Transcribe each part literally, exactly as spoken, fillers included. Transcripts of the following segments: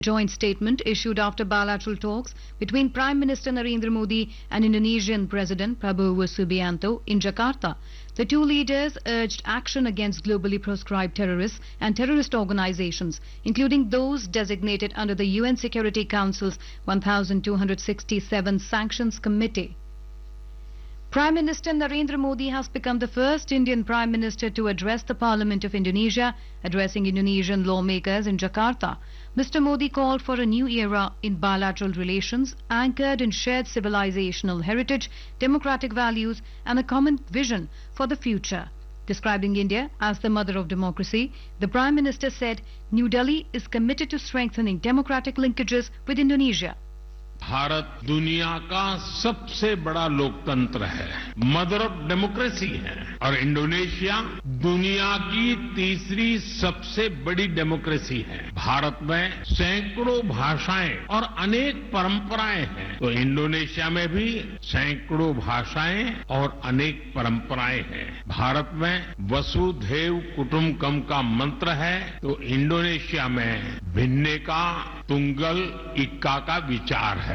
Joint statement issued after bilateral talks between Prime Minister Narendra Modi and Indonesian President Prabowo Subianto in Jakarta. The two leaders urged action against globally proscribed terrorists and terrorist organizations, including those designated under the U N Security Council's one thousand two hundred sixty-seven Sanctions Committee. Prime Minister Narendra Modi has become the first Indian Prime Minister to address the Parliament of Indonesia, addressing Indonesian lawmakers in Jakarta. Mister Modi called for a new era in bilateral relations anchored in shared civilizational heritage, democratic values and a common vision for the future. Describing India as the mother of democracy, the Prime Minister said New Delhi is committed to strengthening democratic linkages with Indonesia. Bharat दुनिया का सबसे बड़ा लोकतंत्र है, mother of democracy है और Indonesia दुनिया की तीसरी सबसे बड़ी डेमोक्रेसी है। भारत में सैकड़ों भाषाएं और अनेक परंपराएं हैं, तो इंडोनेशिया में भी सैकड़ों भाषाएं और अनेक परंपराएं हैं। भारत में वसुधैव कुटुंबकम का मंत्र है, तो इंडोनेशिया में भिन्ने का तुंगल इक्का का विचार है।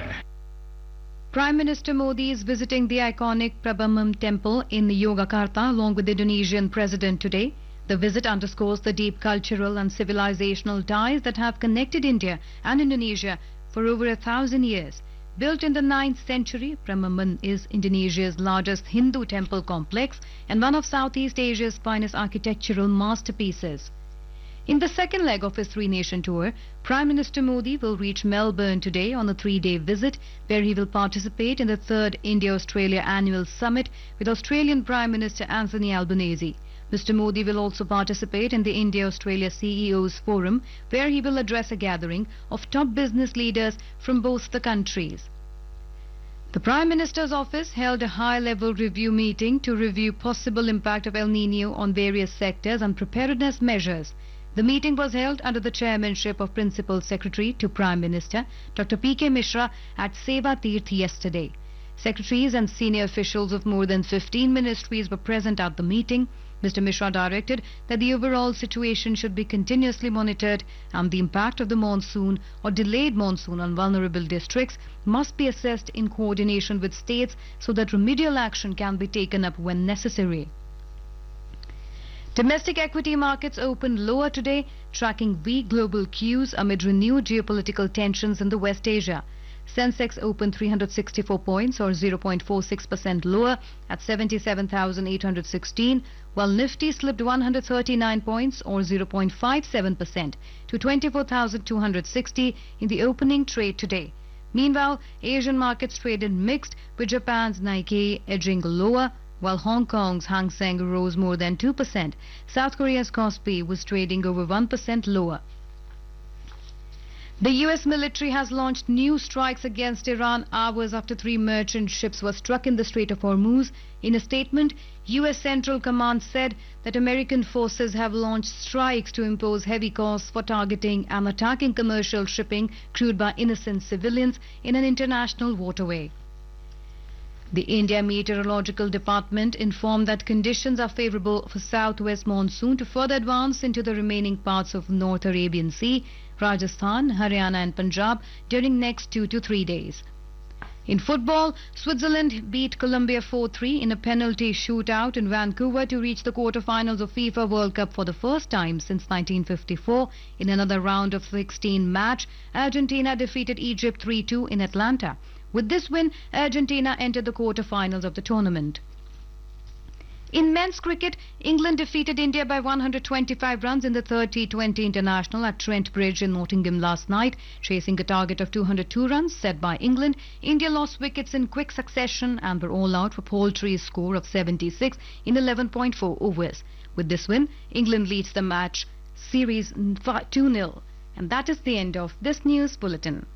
Prime Minister Modi is visiting the iconic Prabhamam temple in Yogyakarta along with the Indonesian President today. The visit underscores the deep cultural and civilizational ties that have connected India and Indonesia for over a thousand years. Built in the ninth century, Prambanan is Indonesia's largest Hindu temple complex and one of Southeast Asia's finest architectural masterpieces. In the second leg of his three-nation tour, Prime Minister Modi will reach Melbourne today on a three-day visit where he will participate in the third India-Australia Annual Summit with Australian Prime Minister Anthony Albanese. Mister Modi will also participate in the India-Australia C E Os Forum where he will address a gathering of top business leaders from both the countries. The Prime Minister's office held a high-level review meeting to review possible impact of El Nino on various sectors and preparedness measures. The meeting was held under the chairmanship of Principal Secretary to Prime Minister Doctor P K Mishra at Seva Tirth yesterday. Secretaries and senior officials of more than fifteen ministries were present at the meeting. Mister Mishra directed that the overall situation should be continuously monitored and the impact of the monsoon or delayed monsoon on vulnerable districts must be assessed in coordination with states so that remedial action can be taken up when necessary. Domestic equity markets opened lower today, tracking weak global cues amid renewed geopolitical tensions in the West Asia. Sensex opened three hundred sixty-four points or zero point four six percent lower at seventy-seven thousand eight hundred sixteen, while Nifty slipped one hundred thirty-nine points or zero point five seven percent to twenty-four thousand two hundred sixty in the opening trade today. Meanwhile, Asian markets traded mixed, with Japan's Nikkei edging lower, while Hong Kong's Hang Seng rose more than two percent. South Korea's Kospi was trading over one percent lower. The U S military has launched new strikes against Iran hours after three merchant ships were struck in the Strait of Hormuz. In a statement, U S Central Command said that American forces have launched strikes to impose heavy costs for targeting and attacking commercial shipping crewed by innocent civilians in an international waterway. The India Meteorological Department informed that conditions are favorable for southwest monsoon to further advance into the remaining parts of North Arabian Sea, Rajasthan, Haryana and Punjab during next two to three days. In football, Switzerland beat Colombia four three in a penalty shootout in Vancouver to reach the quarter-finals of FIFA World Cup for the first time since nineteen fifty-four. In another round of sixteen match, Argentina defeated Egypt three two in Atlanta. With this win, Argentina entered the quarter-finals of the tournament. In men's cricket, England defeated India by one hundred twenty-five runs in the third T twenty international at Trent Bridge in Nottingham last night. Chasing a target of two hundred two runs set by England, India lost wickets in quick succession and were all out for Poultry's score of seventy-six in eleven point four overs. With this win, England leads the match series two nil. And that is the end of this news bulletin.